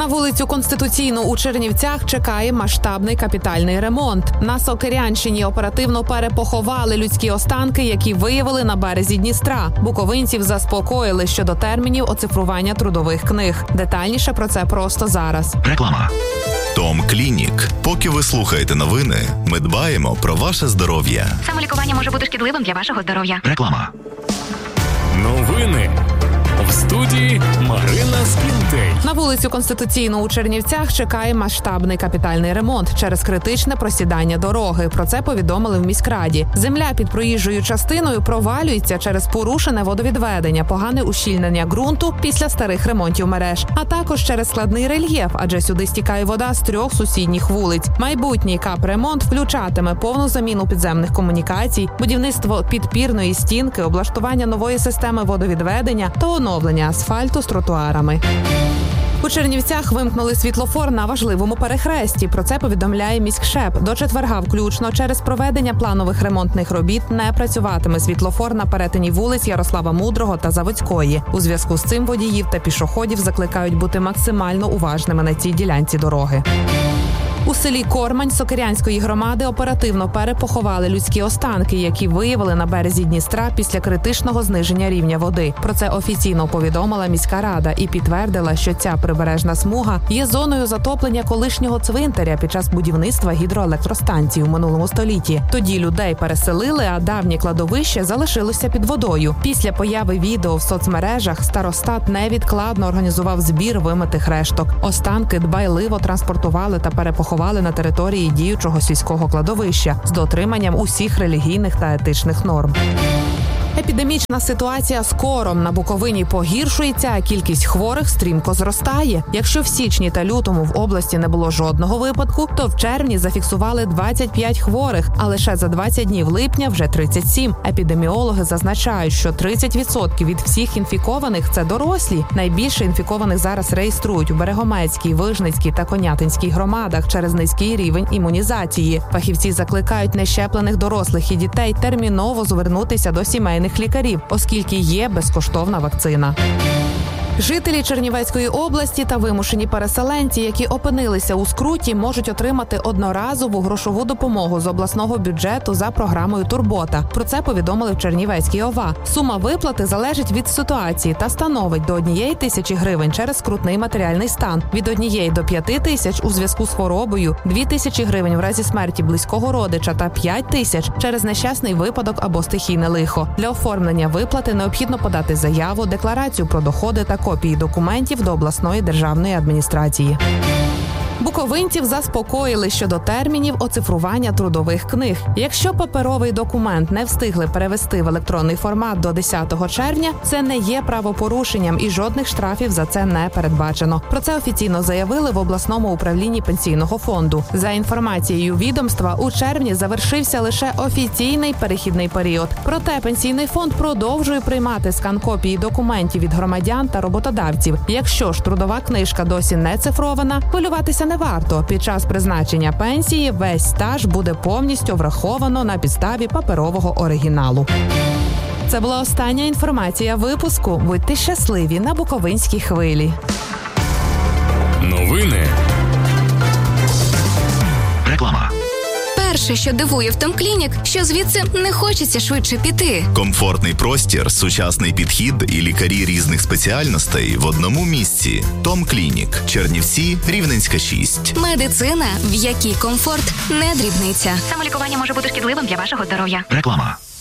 На вулицю Конституційну у Чернівцях чекає масштабний капітальний ремонт. На Сокирянщині оперативно перепоховали людські останки, які виявили на березі Дністра. Буковинців заспокоїли щодо термінів оцифрування трудових книг. Детальніше про це просто зараз. Реклама. Том Клінік. Поки ви слухаєте новини, ми дбаємо про ваше здоров'я. Самолікування може бути шкідливим для вашого здоров'я. Реклама. Новини. В студії Марина Скінтей. На вулицю Конституційну у Чернівцях чекає масштабний капітальний ремонт через критичне просідання дороги. Про це повідомили в міськраді. Земля під проїжджою частиною провалюється через порушене водовідведення, погане ущільнення ґрунту після старих ремонтів мереж, а також через складний рельєф, адже сюди стікає вода з 3 сусідніх вулиць. Майбутній капремонт включатиме повну заміну підземних комунікацій, будівництво підпірної стінки, облаштування нової системи водовідведення та оновлення асфальту з тротуарами. У Чернівцях вимкнули світлофор на важливому перехресті. Про це повідомляє міськшеп. До четверга включно через проведення планових ремонтних робіт не працюватиме світлофор на перетині вулиць Ярослава Мудрого та Заводської. У зв'язку з цим водіїв та пішоходів закликають бути максимально уважними на цій ділянці дороги. У селі Кормань Сокирянської громади оперативно перепоховали людські останки, які виявили на березі Дністра після критичного зниження рівня води. Про це офіційно повідомила міська рада і підтвердила, що ця прибережна смуга є зоною затоплення колишнього цвинтаря під час будівництва гідроелектростанції у минулому столітті. Тоді людей переселили, а давнє кладовище залишилося під водою. Після появи відео в соцмережах старостат невідкладно організував збір вимитих решток. Останки дбайливо транспортували та перепоховали на території діючого сільського кладовища з дотриманням усіх релігійних та етичних норм. Епідемічна ситуація з кором на Буковині погіршується, а кількість хворих стрімко зростає. Якщо в січні та лютому в області не було жодного випадку, то в червні зафіксували 25 хворих, а лише за 20 днів липня вже 37. Епідеміологи зазначають, що 30% від всіх інфікованих – це дорослі. Найбільше інфікованих зараз реєструють у Берегомецькій, Вижницькій та Конятинській громадах через низький рівень імунізації. Фахівці закликають нещеплених дорослих і дітей терміново звернутися до сімейних лікарів, оскільки є безкоштовна вакцина. Жителі Чернівецької області та вимушені переселенці, які опинилися у скруті, можуть отримати одноразову грошову допомогу з обласного бюджету за програмою «Турбота». Про це повідомили в Чернівецькій ОВА. Сума виплати залежить від ситуації та становить до 1 тисячі гривень через скрутний матеріальний стан, від 1 до 5 тисяч у зв'язку з хворобою, 2 тисячі гривень в разі смерті близького родича та 5 тисяч через нещасний випадок або стихійне лихо. Для оформлення виплати необхідно подати заяву, декларацію про доходи та копії документів до обласної державної адміністрації. Буковинців заспокоїли щодо термінів оцифрування трудових книг. Якщо паперовий документ не встигли перевести в електронний формат до 10 червня, це не є правопорушенням і жодних штрафів за це не передбачено. Про це офіційно заявили в обласному управлінні пенсійного фонду. За інформацією відомства, у червні завершився лише офіційний перехідний період. Проте пенсійний фонд продовжує приймати скан-копії документів від громадян та роботодавців. Якщо ж трудова книжка досі не цифрована, хвилюватися не варто. Під час призначення пенсії весь стаж буде повністю враховано на підставі паперового оригіналу. Це була остання інформація випуску. Будьте щасливі на Буковинській хвилі. Новини. Реклама. Перше, що дивує в Том Клінік, що звідси не хочеться швидше піти. Комфортний простір, сучасний підхід і лікарі різних спеціальностей в одному місці. Том Клінік. Чернівці, Рівненська, 6. Медицина, в якій комфорт не дрібниця. Самолікування може бути шкідливим для вашого здоров'я. Реклама.